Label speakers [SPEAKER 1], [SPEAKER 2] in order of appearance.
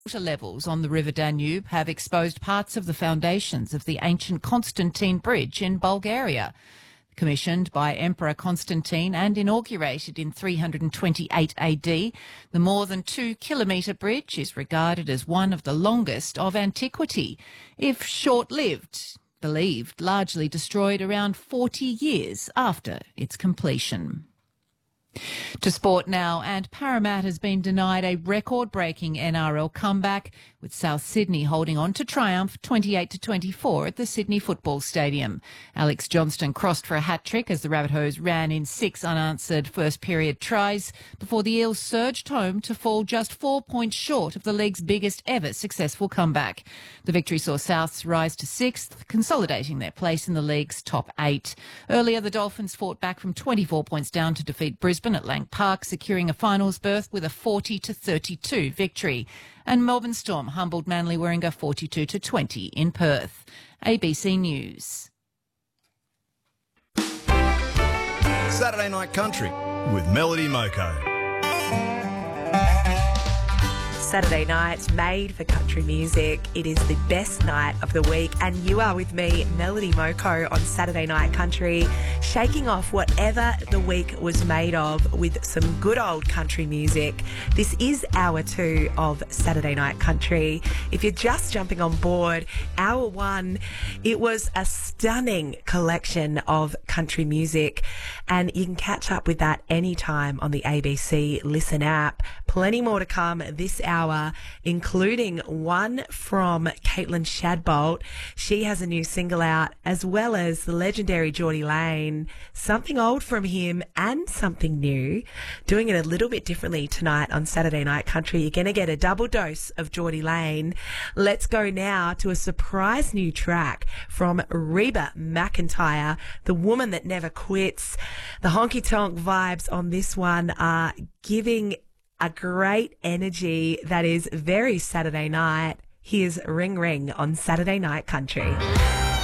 [SPEAKER 1] Water levels on the River Danube have exposed parts of the foundations of the ancient Constantine Bridge in Bulgaria. Commissioned by Emperor Constantine and inaugurated in 328 AD, the more than 2-kilometre bridge is regarded as one of the longest of antiquity, if short-lived, believed largely destroyed around 40 years after its completion. To sport now, and Parramatta has been denied a record-breaking NRL comeback, with South Sydney holding on to triumph 28-24 at the Sydney Football Stadium. Alex Johnston crossed for a hat-trick as the Rabbitohs ran in 6 unanswered first-period tries before the Eels surged home to fall just 4 points short of the league's biggest ever successful comeback. The victory saw Souths rise to 6th, consolidating their place in the league's top 8. Earlier, the Dolphins fought back from 24 points down to defeat Brisbane at Lang Park, securing a finals berth with a 40-32 victory. And Melbourne Storm humbled Manly Warringah 42-20 in Perth. ABC News.
[SPEAKER 2] Saturday Night Country with Melody Moko.
[SPEAKER 3] Saturday night, made for country music. It is the best night of the week, and you are with me, Melody Moko, on Saturday Night Country, shaking off whatever the week was made of with some good old country music. This is hour 2 of Saturday Night Country. If you're just jumping on board, hour 1, it was a stunning collection of country music, and you can catch up with that anytime on the ABC Listen app. Plenty more to come this hour, including one from Caitlin Shadbolt. She has a new single out, as well as the legendary Geordie Lane. Something old from him and something new. Doing it a little bit differently tonight on Saturday Night Country. You're going to get a double dose of Geordie Lane. Let's go now to a surprise new track from Reba McEntire, the woman that never quits. The honky-tonk vibes on this one are giving a great energy that is very Saturday night. Here's Ring Ring on Saturday Night Country.